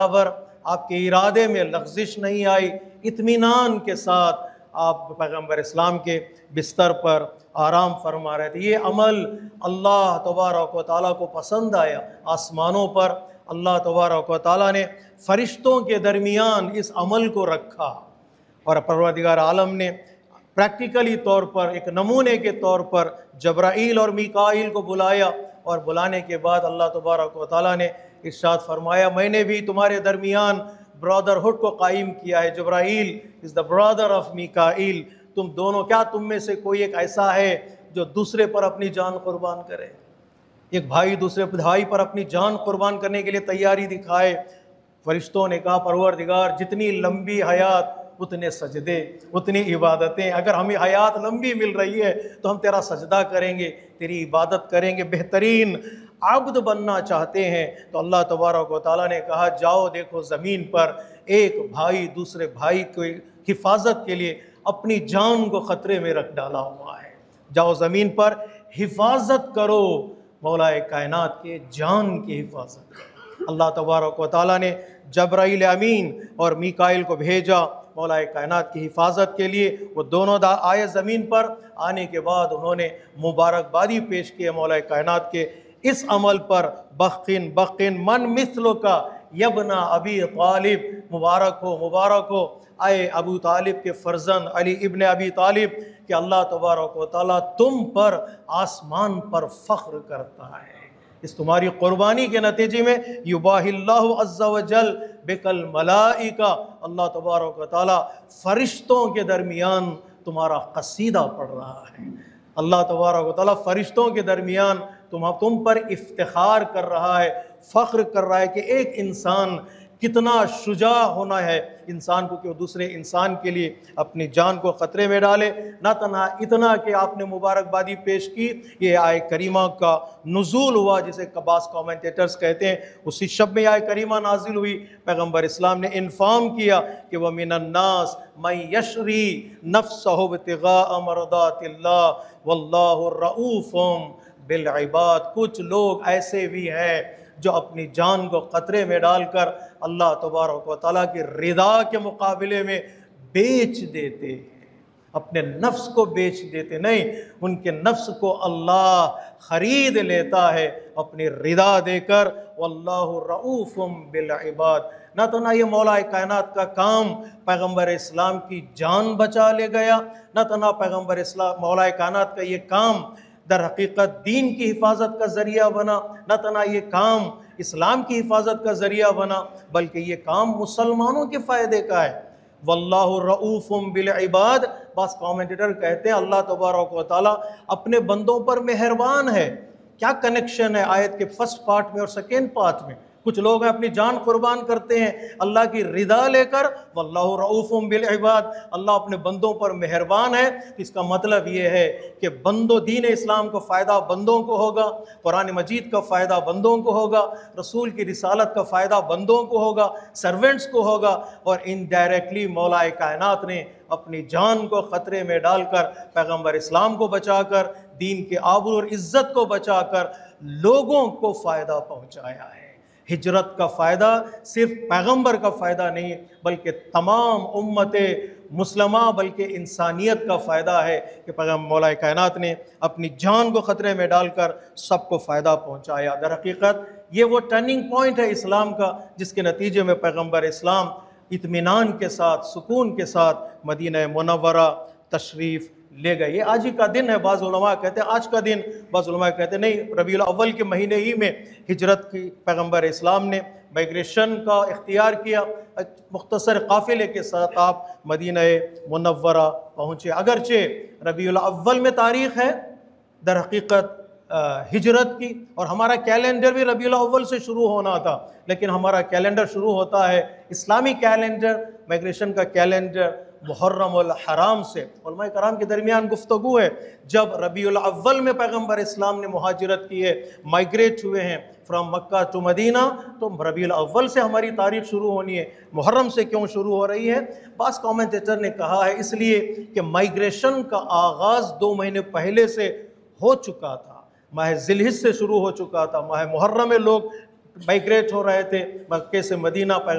बराबर आपके इरादे में लग़्ज़िश नहीं आई, इत्मीनान के साथ आप पैगम्बर इस्लाम के बिस्तर पर आराम फरमा रहे थे। ये अमल अल्लाह तबारक व तआला को पसंद आया। आसमानों पर अल्लाह तबारक व तआला ने फ़रिश्तों के दरमियान इस अमल को रखा और परवरदिगार आलम ने प्रैक्टिकली तौर पर एक नमूने के तौर पर जब्राईल और मीकाईल को बुलाया और बुलाने के बाद अल्लाह तबारक व तआला ने इरशाद फरमाया, मैंने भी तुम्हारे दरमियान ब्रदरहुड को कायम किया है। Jibrail is the brother of Mikail. तुम दोनों, क्या तुम में से कोई एक ऐसा है जो दूसरे पर अपनी जान कुर्बान करे? एक भाई दूसरे भाई पर अपनी जान कुर्बान करने के लिए तैयारी दिखाए। फरिश्तों ने कहा, परवरदिगार जितनी लंबी हयात उतने सजदे, उतनी इबादतें। अगर हमें हयात लंबी मिल रही है तो हम तेरा सजदा करेंगे, तेरी इबादत करेंगे। बेहतरीन आब्द बनना चाहते हैं तो अल्लाह तबारक व तआला ने कहा, जाओ देखो ज़मीन पर एक भाई दूसरे भाई की हिफाजत के लिए अपनी जान को ख़तरे में रख डाला हुआ है। जाओ ज़मीन पर हिफाजत करो, मौलाए कायनात के जान की हिफाजत करो। अल्लाह तबारक व तआला ने जब्राईल अमीन और मीकाईल को भेजा मौलाए कायनात की हिफाजत के लिए। वो दोनों आए ज़मीन पर। आने के बाद उन्होंने मुबारकबादी पेश की मौलाए कायनात के इस अमल पर। बख्तिन बख्तिन मन मिस्लो का यबना अबी तालिब, मुबारक हो, मुबारक हो आए अबू तालिब के फ़र्जंद अली इब्न अबी तालिब, कि अल्लाह तबारक व तआला तुम पर आसमान पर फ़ख्र करता है। इस तुम्हारी क़ुरबानी के नतीजे में युबाहिल्लाहु अज़्ज़ा व जल बिकल मलाइका, अल्लाह तबारक व तआला फ़रिश्तों के दरमियान तुम्हारा क़सीदा पढ़ रहा है। अल्लाह तबारक व तआला फ़रिश्तों के दरमियान तुम पर इफ्तिखार कर रहा है, फ़ख्र कर रहा है कि एक इंसान कितना शुजा होना है इंसान को कि वो दूसरे इंसान के लिए अपनी जान को ख़तरे में डाले। ना तन्हा इतना कि आपने मुबारकबादी पेश की, ये आय करीमा का नुज़ूल हुआ जिसे कबास कमेंटेटर्स कहते हैं। उसी शब में आय करीमा नाजिल हुई। पैगम्बर इस्लाम ने इन्फॉर्म किया कि वह मिनन्नास मैं यशरी नफ्सहु इब्तिगाअ मरदातिल्लाह वल्लाहु रऊफ़ुम बिल इबाद। कुछ लोग ऐसे भी हैं जो अपनी जान को ख़तरे में डालकर अल्लाह तबारक व तआला की रिदा के मुकाबले में बेच देते हैं, अपने नफ्स को बेच देते। नहीं, उनके नफ्स को अल्लाह ख़रीद लेता है अपनी रिदा देकर। वल्लाहु रऊफ़ुम बिल इबाद। ना तो ना ये मौलाए कायनात का काम पैगम्बर इस्लाम की जान बचा ले गया, ना तो ना पैगम्बर इस्लाम मौलाए कायनात का ये काम दर हकीकत दीन की हिफाजत का ज़रिया बना, न तना ये काम इस्लाम की हिफाजत का ज़रिया बना, बल्कि ये काम मुसलमानों के फ़ायदे का है। वल्लाहु रऊफ़ुम बिल इबाद। बस कमेंटेटर कहते हैं अल्लाह तबारक व तआला अपने बंदों पर मेहरबान है। क्या कनेक्शन है आयत के फर्स्ट पार्ट में और सेकेंड पार्ट में? कुछ लोग अपनी जान कुर्बान करते हैं अल्लाह की रिदा लेकर, वल्लाहु रऊफ़ुम बिल इबाद, अल्लाह अपने बंदों पर मेहरबान है। तो इसका मतलब ये है कि बंदों दीन इस्लाम का फ़ायदा बंदों को होगा, कुरान मजीद का फ़ायदा बंदों को होगा, रसूल की रिसालत का फ़ायदा बंदों को होगा, सर्वेंट्स को होगा। और इनडायरेक्टली मौलाए कायनात ने अपनी जान को ख़तरे में डालकर पैगम्बर इस्लाम को बचाकर, दीन के आबरू और इज़्ज़त को बचाकर लोगों को फ़ायदा पहुँचाया है। हिजरत का फ़ायदा सिर्फ पैगंबर का फ़ायदा नहीं बल्कि तमाम उम्मत मुस्लिमा बल्कि इंसानियत का फ़ायदा है कि पैगम्बर मौलाए कायनात ने अपनी जान को ख़तरे में डालकर सबको फ़ायदा पहुँचाया। दर हकीकत ये वो टर्निंग पॉइंट है इस्लाम का जिसके नतीजे में पैगम्बर इस्लाम इत्मीनान के साथ, सुकून के साथ मदीना मुनव्वरा तशरीफ़ ले गए। ये आज ही का दिन है। बाज़ उलमा कहते हैं आज का दिन, बाज़ उलमा कहते हैं नहीं, रबीउल अव्वल के महीने ही में हिजरत की पैगम्बर इस्लाम ने माइग्रेशन का इख्तियार किया। मुख्तसर काफ़िले के साथ आप मदीना मुनव्वरा पहुँचे। अगरचे रबीउल अव्वल में तारीख़ है दर हकीकत हिजरत की, और हमारा कैलेंडर भी रबीउल अव्वल से शुरू होना था, लेकिन हमारा कैलेंडर शुरू होता है इस्लामी कैलेंडर, माइग्रेशन का कैलेंडर मुहर्रम अल हराम से। उलमा कराम के दरमियान गुफ्तगू है, जब रबीउल अव्वल में पैगम्बर इस्लाम ने मुहाजिरत की है, माइग्रेट हुए हैं फ्राम मक्का टू मदीना, तो रबीउल अव्वल से हमारी तारीख़ शुरू होनी है, मुहर्रम से क्यों शुरू हो रही है? बास कमेंटेटर ने कहा है इसलिए कि माइग्रेशन का आगाज़ 2 महीने पहले से हो चुका था, माह ज़िलहिज से शुरू हो चुका था। माह मुहर्रम में लोग माइग्रेट हो रहे थे मक्के से मदीना।